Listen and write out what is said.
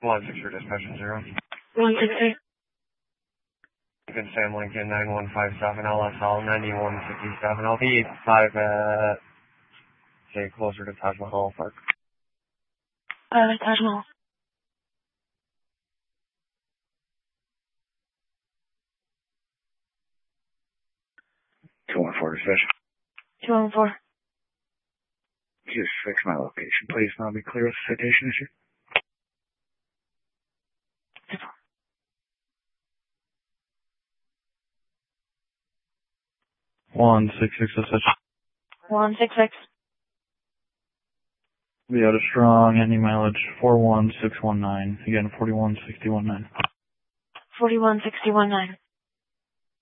1-6 for dispatch 0. 168. Good Sam Lincoln 9157 LSL 9157. I'll be 5 at, say, closer to Taj Mahal Park. Taj Mahal. Dispatch. 214. Just fix my location, please, and I'll be clear with the citation issue. 166 dispatch. 166. We had a strong ending mileage 41619. Again, 41619. 41619.